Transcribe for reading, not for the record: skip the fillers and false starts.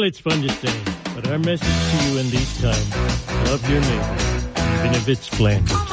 it's fun to say, but our message to you in these times, love your neighbor, even if it's slandered.